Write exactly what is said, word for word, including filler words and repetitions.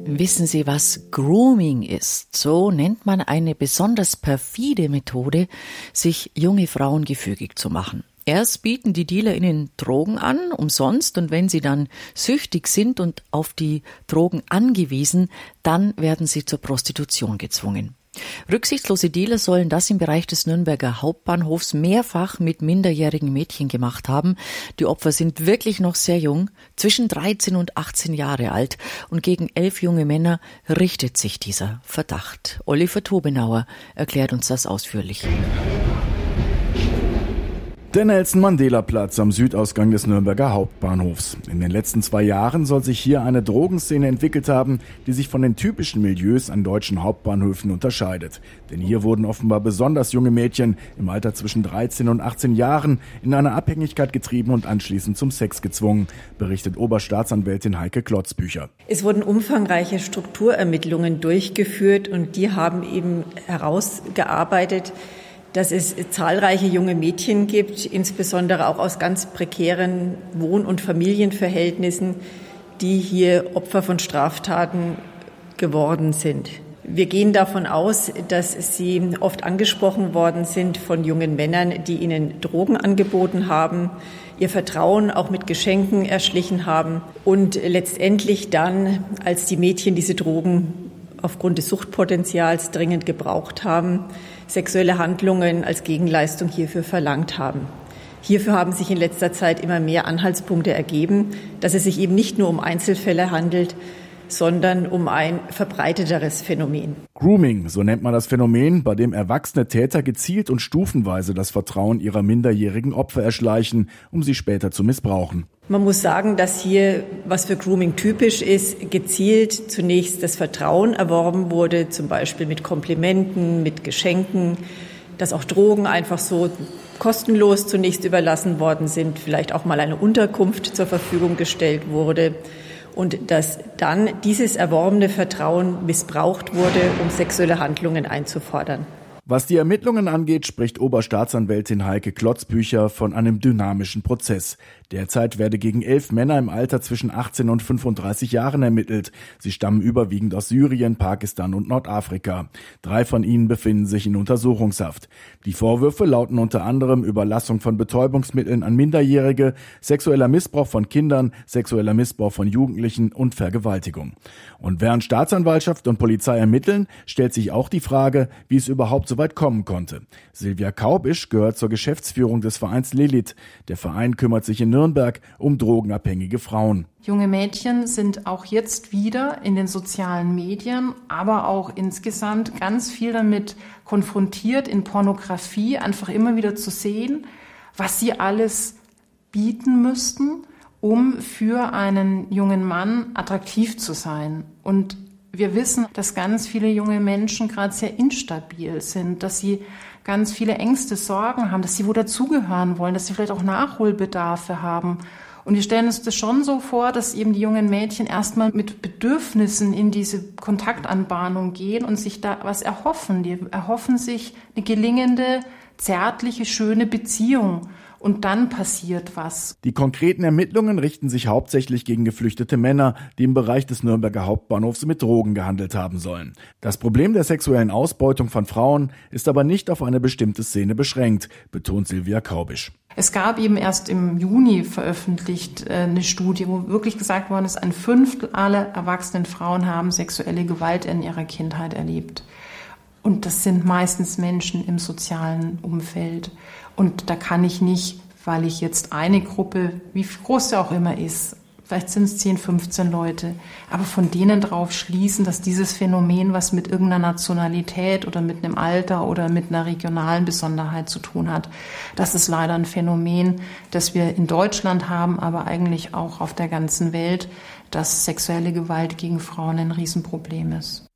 Wissen Sie, was Grooming ist? So nennt man eine besonders perfide Methode, sich junge Frauen gefügig zu machen. Erst bieten die Dealer ihnen Drogen an, umsonst, und wenn sie dann süchtig sind und auf die Drogen angewiesen, dann werden sie zur Prostitution gezwungen. Rücksichtslose Dealer sollen das im Bereich des Nürnberger Hauptbahnhofs mehrfach mit minderjährigen Mädchen gemacht haben. Die Opfer sind wirklich noch sehr jung, zwischen dreizehn und achtzehn Jahre alt, und gegen elf junge Männer richtet sich dieser Verdacht. Oliver Tobenauer erklärt uns das ausführlich. Der Nelson-Mandela-Platz am Südausgang des Nürnberger Hauptbahnhofs. In den letzten zwei Jahren soll sich hier eine Drogenszene entwickelt haben, die sich von den typischen Milieus an deutschen Hauptbahnhöfen unterscheidet. Denn hier wurden offenbar besonders junge Mädchen im Alter zwischen dreizehn und achtzehn Jahren in eine Abhängigkeit getrieben und anschließend zum Sex gezwungen, berichtet Oberstaatsanwältin Heike Klotzbücher. Es wurden umfangreiche Strukturermittlungen durchgeführt und die haben eben herausgearbeitet, dass es zahlreiche junge Mädchen gibt, insbesondere auch aus ganz prekären Wohn- und Familienverhältnissen, die hier Opfer von Straftaten geworden sind. Wir gehen davon aus, dass sie oft angesprochen worden sind von jungen Männern, die ihnen Drogen angeboten haben, ihr Vertrauen auch mit Geschenken erschlichen haben und letztendlich dann, als die Mädchen diese Drogen aufgrund des Suchtpotenzials dringend gebraucht haben, sexuelle Handlungen als Gegenleistung hierfür verlangt haben. Hierfür haben sich in letzter Zeit immer mehr Anhaltspunkte ergeben, dass es sich eben nicht nur um Einzelfälle handelt, sondern um ein verbreiteteres Phänomen. Grooming, so nennt man das Phänomen, bei dem erwachsene Täter gezielt und stufenweise das Vertrauen ihrer minderjährigen Opfer erschleichen, um sie später zu missbrauchen. Man muss sagen, dass hier, was für Grooming typisch ist, gezielt zunächst das Vertrauen erworben wurde, zum Beispiel mit Komplimenten, mit Geschenken, dass auch Drogen einfach so kostenlos zunächst überlassen worden sind, vielleicht auch mal eine Unterkunft zur Verfügung gestellt wurde. Und dass dann dieses erworbene Vertrauen missbraucht wurde, um sexuelle Handlungen einzufordern. Was die Ermittlungen angeht, spricht Oberstaatsanwältin Heike Klotzbücher von einem dynamischen Prozess. Derzeit werde gegen elf Männer im Alter zwischen achtzehn und fünfunddreißig Jahren ermittelt. Sie stammen überwiegend aus Syrien, Pakistan und Nordafrika. Drei von ihnen befinden sich in Untersuchungshaft. Die Vorwürfe lauten unter anderem Überlassung von Betäubungsmitteln an Minderjährige, sexueller Missbrauch von Kindern, sexueller Missbrauch von Jugendlichen und Vergewaltigung. Und während Staatsanwaltschaft und Polizei ermitteln, stellt sich auch die Frage, wie es überhaupt so weit kommen konnte. Silvia Kaubisch gehört zur Geschäftsführung des Vereins Lilith. Der Verein kümmert sich in Nürnberg um drogenabhängige Frauen. Junge Mädchen sind auch jetzt wieder in den sozialen Medien, aber auch insgesamt ganz viel damit konfrontiert, in Pornografie einfach immer wieder zu sehen, was sie alles bieten müssten, um für einen jungen Mann attraktiv zu sein. Und wir wissen, dass ganz viele junge Menschen gerade sehr instabil sind, dass sie ganz viele Ängste, Sorgen haben, dass sie wo dazugehören wollen, dass sie vielleicht auch Nachholbedarfe haben. Und wir stellen uns das schon so vor, dass eben die jungen Mädchen erstmal mit Bedürfnissen in diese Kontaktanbahnung gehen und sich da was erhoffen. Die erhoffen sich eine gelingende, zärtliche, schöne Beziehung. Und dann passiert was. Die konkreten Ermittlungen richten sich hauptsächlich gegen geflüchtete Männer, die im Bereich des Nürnberger Hauptbahnhofs mit Drogen gehandelt haben sollen. Das Problem der sexuellen Ausbeutung von Frauen ist aber nicht auf eine bestimmte Szene beschränkt, betont Silvia Kaubisch. Es gab eben erst im Juni veröffentlicht eine Studie, wo wirklich gesagt worden ist, ein Fünftel aller erwachsenen Frauen haben sexuelle Gewalt in ihrer Kindheit erlebt. Und das sind meistens Menschen im sozialen Umfeld. Und da kann ich nicht, weil ich jetzt eine Gruppe, wie groß sie auch immer ist, vielleicht sind es zehn, fünfzehn Leute, aber von denen drauf schließen, dass dieses Phänomen was mit irgendeiner Nationalität oder mit einem Alter oder mit einer regionalen Besonderheit zu tun hat. Das ist leider ein Phänomen, das wir in Deutschland haben, aber eigentlich auch auf der ganzen Welt, dass sexuelle Gewalt gegen Frauen ein Riesenproblem ist.